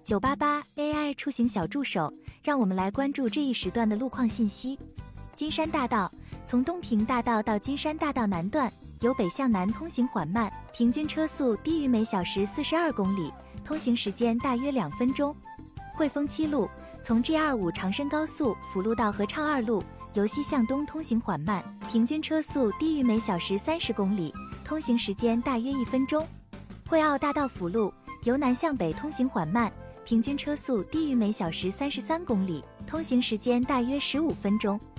988 AI 出行小助手，让我们来关注这一时段的路况信息。金山大道，从东平大道到金山大道南段，由北向南通行缓慢，平均车速低于每小时42公里，通行时间大约2分钟。汇丰七路，从 G25 长深高速辅路到合畅2路，由西向东通行缓慢，平均车速低于每小时30公里，通行时间大约1分钟。汇澳大道辅路，由南向北通行缓慢，平均车速低于每小时33公里，通行时间大约15分钟。